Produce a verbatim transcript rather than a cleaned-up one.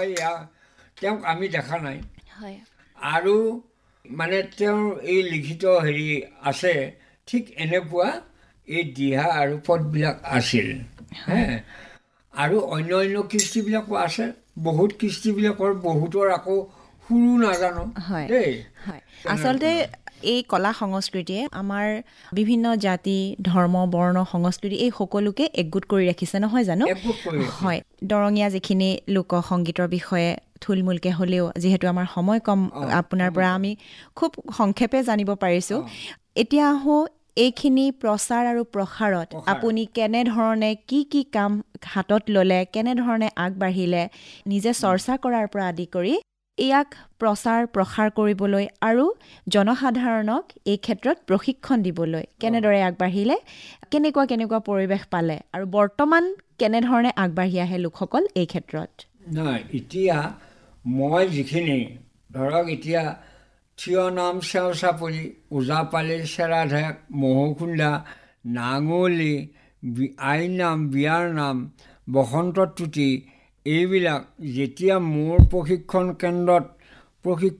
হয় ইয়া তেওঁক আমি দেখা নাই হয় আৰু মানে তেওঁৰ এই লিখিত হেৰি আছে ঠিক এনেকুৱা এই দিহা আৰু পদবিলাক আছিল হে আৰু অন্য অন্য কৃষ্টিবিলাকো আছে বহুত কৃষ্টিবিলাকৰ বহুতৰ আকৌ সুৰো নাজানো হয় দেই হয় আচলতে এই কলা সংস্কৃতিয়ে আমাৰ বিভিন্ন জাতি ধৰ্ম বৰ্ণ সংস্কৃতি এই সকলোকে একগোট কৰি ৰাখিছে নহয় জানো একগোট কৰি ৰাখিছে। হয় দৰঙীয়া যিখিনি লোক সংগীতৰ বিষয়ে থুলমূলকৈ হ'লেও যিহেতু আমাৰ সময় কম অঁ, আপোনাৰ পৰা আমি খুব সংক্ষেপে জানিব পাৰিছোঁ অঁ। এতিয়া আহোঁ এইখিনি প্ৰচাৰ আৰু প্ৰসাৰত প্ৰসাৰ। আপুনি কেনেধৰণে কি কি কাম হাতত ল'লে কেনেধৰণে আগবাঢ়িলে নিজে চৰ্চা কৰাৰ পৰা আদি কৰি ইয়াক প্ৰচাৰ প্ৰসাৰ কৰিবলৈ আৰু জনসাধাৰণক এই ক্ষেত্ৰত প্ৰশিক্ষণ দিবলৈ কেনেদৰে আগবাঢ়িলে কেনেকুৱা কেনেকুৱা পৰিৱেশ পালে আৰু বৰ্তমান কেনেধৰণে আগবাঢ়ি আহে লোকসকল এই ক্ষেত্ৰত নাই এতিয়া মই যিখিনি ধৰক এতিয়া থিয় নাম চেও চাপৰি ওজাপালি চেৰাঢেক মহকুন্দা নাঙলি আইনাম বিয়াৰ নাম বসন্ত তুতি এইবিলাক যেতিয়া মোৰ প্ৰশিক্ষণ কেন্দ্ৰত প্ৰশিক্ষণ